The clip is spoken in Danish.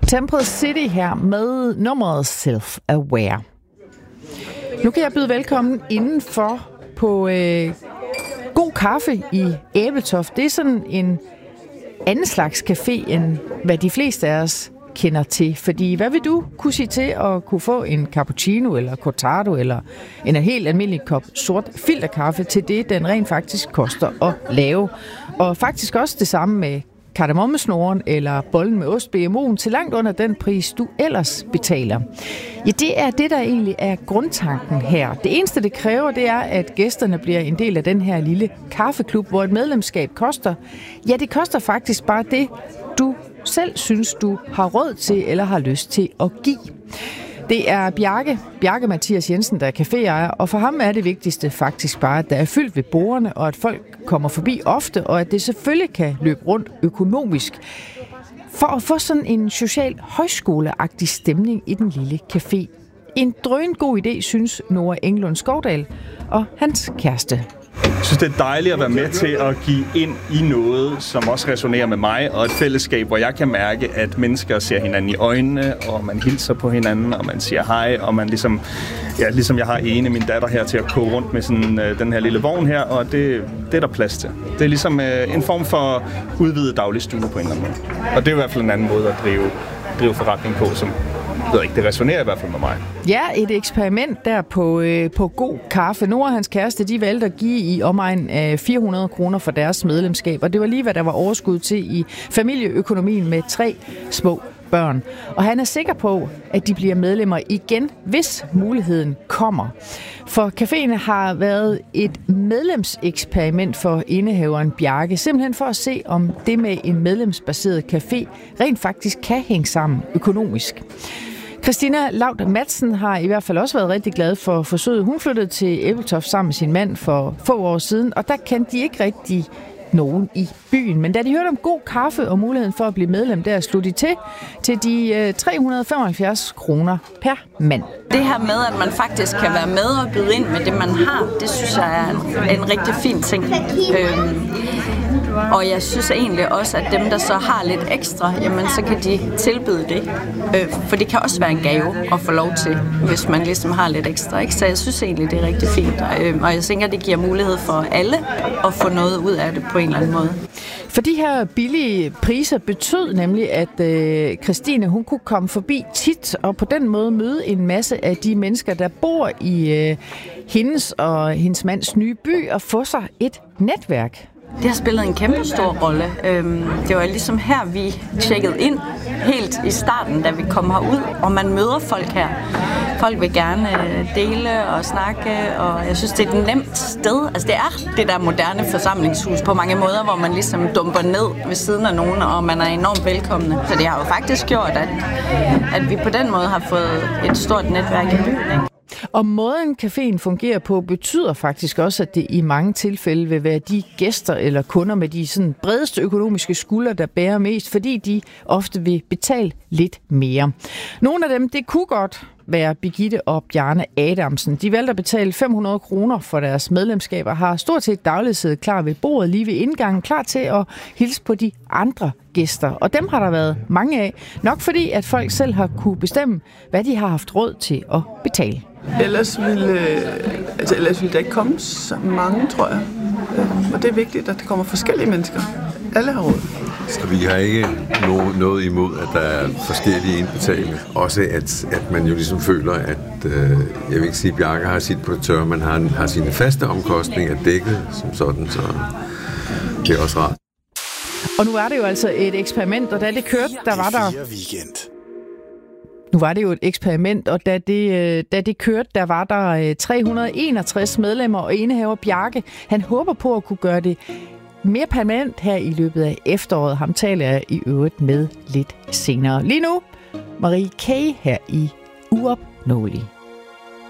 Temple City her med nummeret Self-Aware. Nu kan jeg byde velkommen indenfor på god kaffe i Ebeltoft. Det er sådan en anden slags café, end hvad de fleste af os kender til. Fordi hvad vil du kunne sige til at kunne få en cappuccino eller cortado eller en helt almindelig kop sort filterkaffe til det, den rent faktisk koster at lave? Og faktisk også det samme med kardemommesnoren eller bollen med ost BMO'en til langt under den pris, du ellers betaler. Ja, det er det, der egentlig er grundtanken her. Det eneste, det kræver, det er, at gæsterne bliver en del af den her lille kaffeklub, hvor et medlemskab koster. Ja, det koster faktisk bare det, du selv synes, du har råd til eller har lyst til at give. Det er Bjarke Mathias Jensen, der er caféejer, og for ham er det vigtigste faktisk bare, at der er fyldt ved bordene, og at folk kommer forbi ofte, og at det selvfølgelig kan løbe rundt økonomisk, for at få sådan en social højskoleagtig stemning i den lille café. En drøngod idé, synes Nora Englund Skovdal og hans kæreste. Jeg synes, det er dejligt at være med til at give ind i noget, som også resonerer med mig, og et fællesskab, hvor jeg kan mærke, at mennesker ser hinanden i øjnene, og man hilser på hinanden, og man siger hej, og man ligesom jeg har en af min datter her til at koge rundt med sådan den her lille vogn her, og det er der plads til. Det er ligesom en form for udvidet dagligstue på en eller anden måde. Og det er i hvert fald en anden måde at drive forretning på, som det resonerer i hvert fald med mig. Ja, et eksperiment der på god kaffe. Nora og hans kæreste, de valgte at give i omegn af 400 kroner for deres medlemskab, og det var lige, hvad der var overskud til i familieøkonomien med 3 små børn. Og han er sikker på, at de bliver medlemmer igen, hvis muligheden kommer. For caféen har været et medlemseksperiment for indehaveren Bjarke, simpelthen for at se, om det med en medlemsbaseret café rent faktisk kan hænge sammen økonomisk. Christina Laud Madsen har i hvert fald også været rigtig glad for forsøget. Hun flyttede til Ebeltoft sammen med sin mand for få år siden, og der kendte de ikke rigtig nogen i byen. Men da de hørte om god kaffe og muligheden for at blive medlem, der slog de til de 375 kroner per mand. Det her med, at man faktisk kan være med og byde ind med det, man har, det synes jeg er en rigtig fin ting. Og jeg synes egentlig også, at dem, der så har lidt ekstra, jamen så kan de tilbyde det. For det kan også være en gave at få lov til, hvis man ligesom har lidt ekstra. Ikke? Så jeg synes egentlig, det er rigtig fint. Og jeg tænker, det giver mulighed for alle at få noget ud af det på en eller anden måde. For de her billige priser betød nemlig, at Christine hun kunne komme forbi tit og på den måde møde en masse af de mennesker, der bor i hendes og hendes mands nye by og få sig et netværk. Det har spillet en kæmpe stor rolle. Det var ligesom her, vi tjekkede ind helt i starten, da vi kom herud, og man møder folk her. Folk vil gerne dele og snakke, og jeg synes, det er et nemt sted. Altså, det er det der moderne forsamlingshus på mange måder, hvor man ligesom dumper ned ved siden af nogen, og man er enormt velkomne. Så det har jo faktisk gjort, at vi på den måde har fået et stort netværk i byen, ikke? Og måden caféen fungerer på betyder faktisk også, at det i mange tilfælde vil være de gæster eller kunder med de sådan bredeste økonomiske skuldre, der bærer mest, fordi de ofte vil betale lidt mere. Nogle af dem, det kunne godt være Birgitte og Bjarne Adamsen. De valgte at betale 500 kroner for deres medlemskab og har stort set dagligt siddet klar ved bordet lige ved indgangen, klar til at hilse på de andre gæster. Og dem har der været mange af, nok fordi at folk selv har kunne bestemme, hvad de har haft råd til at betale. Ellers ville der ikke komme så mange, tror jeg. Og det er vigtigt, at der kommer forskellige mennesker. Alle har råd. Så vi har ikke noget imod, at der er forskellige indbetalinger. Også at man jo ligesom føler, at jeg vil ikke sige, at Bjarke har sit på det tørre, man har sine faste omkostninger dækket som sådan, så det er også rart. Og nu var det jo altså et eksperiment, og da det kørte, der var der... Nu var det jo et eksperiment, og da det kørte, der var der 361 medlemmer, og indehaver Bjarke, han håber på at kunne gøre det mere permanent her i løbet af efteråret. Ham taler jeg i øvrigt med lidt senere. Lige nu, Marie K. her i Uopnåelig.